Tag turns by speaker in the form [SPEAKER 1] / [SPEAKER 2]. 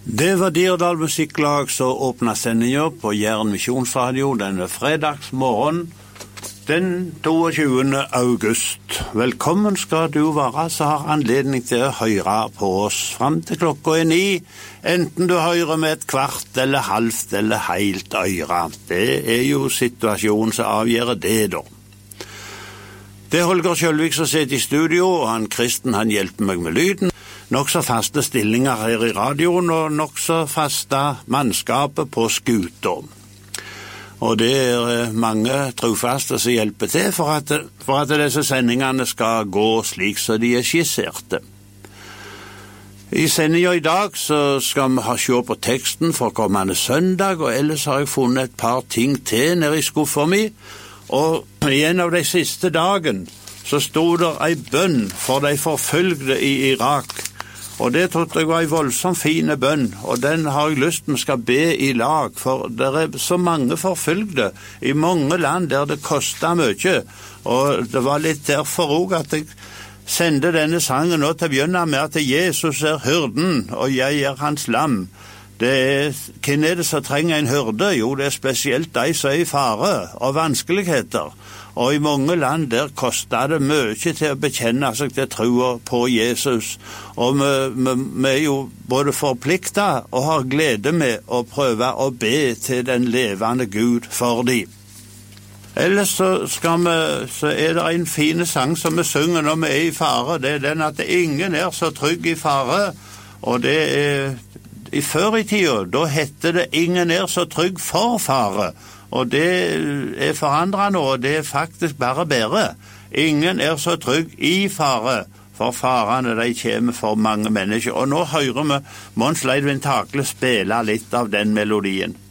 [SPEAKER 1] Det var Dirdal Musikklag som åpnet sendingen på Jæren Misjonsradio denne fredagsmorgen den 22. august. Velkommen skal du være, så har anledning til å høre på oss frem til klokka 9, enten du hører med et kvart eller halvt eller helt øyre. Det er jo situasjonen som avgjør det da. Det er Holger Kjølvik som sitter i studio, og han Kristen han hjelper meg med lyden. Nok så faste stillinger her i radioen, og nok så faste mannskapet på skuta. Og det er mange trofaste som hjelper til for at disse sendingene skal gå slik som de er skisserte. I sendingen i dag så skal vi se på teksten for kommende søndag, og ellers har jeg funnet et par ting til nede i skuffa mi. Og i en av de siste dagen så stod der en bønn for de forfølgde i Irak. Og det trodde jeg var en voldsomt fine bønn, og den har jeg lyst til å skal be i lag, for det er så mange forfølgde i mange land der det koster mye, og det var litt derfor også at jeg sendte denne sangen nå til å begynne med at Jesus er hyrden, og jeg er hans lam. Hvem er det som trenger en hyrde? Jo, det er spesielt de som er i fare og vanskeligheter. Og i mange land der koster det mye til å bekjenne seg til troen på Jesus. Og vi er jo både forpliktet og har glede med å prøve å be til den levende Gud for dem. Ellers så er det en fin sang som vi synger når vi er i fare. Det er den at ingen er så trygg i fare. Og det er før i tiden, da hette det ingen er så trygg for fare. Og det er forandret nå, og det er faktisk bare bedre. Ingen er så trygg i fare, for farene de kommer for mange mennesker. Og nå hører vi Mons Leidvin Takle spille litt av den melodien.